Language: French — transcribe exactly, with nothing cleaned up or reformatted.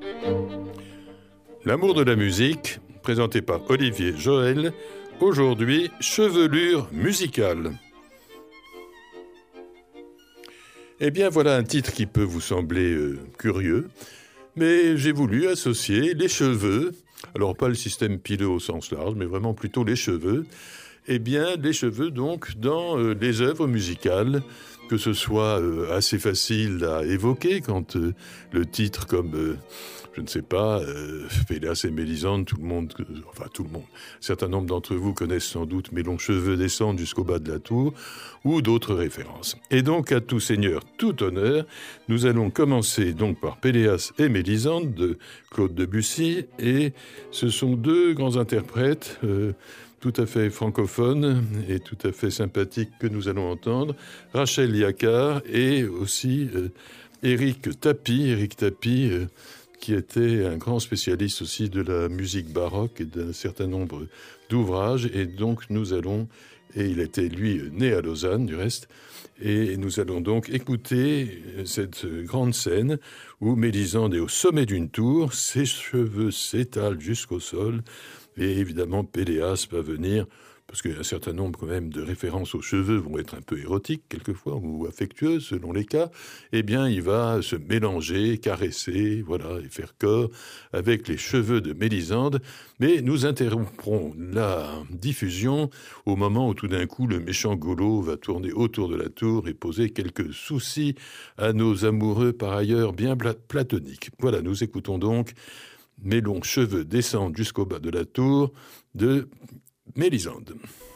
L'amour de la musique, présenté par Olivier Joël, aujourd'hui, chevelure musicale. Eh bien, voilà un titre qui peut vous sembler euh, curieux, mais j'ai voulu associer les cheveux, alors pas le système pileux au sens large, mais vraiment plutôt les cheveux, eh bien, les cheveux donc dans euh, les œuvres musicales, que ce soit euh, assez facile à évoquer quand euh, le titre comme... Euh, je ne sais pas, euh, Péléas et Mélisande, tout le monde, euh, enfin tout le monde, un certain nombre d'entre vous connaissent sans doute Mes longs cheveux descendent jusqu'au bas de la tour, ou d'autres références. Et donc, à tout seigneur, tout honneur, nous allons commencer donc par Péléas et Mélisande de Claude Debussy, et ce sont deux grands interprètes euh, tout à fait francophones et tout à fait sympathiques que nous allons entendre, Rachel Yacar et aussi euh, Éric Tapie, Éric Tapie, euh, qui était un grand spécialiste aussi de la musique baroque et d'un certain nombre d'ouvrages. Et donc nous allons, et il était lui né à Lausanne du reste, et nous allons donc écouter cette grande scène où Mélisande est au sommet d'une tour, ses cheveux s'étalent jusqu'au sol, et évidemment Péléas va venir, parce qu'un certain nombre quand même de références aux cheveux vont être un peu érotiques quelquefois, ou affectueuses selon les cas, eh bien il va se mélanger, caresser, voilà, et faire corps avec les cheveux de Mélisande. Mais nous interromprons la diffusion au moment où tout d'un coup le méchant Golo va tourner autour de la tour et poser quelques soucis à nos amoureux par ailleurs bien platoniques. Voilà, nous écoutons donc Mes longs cheveux descendent jusqu'au bas de la tour de Mélisande.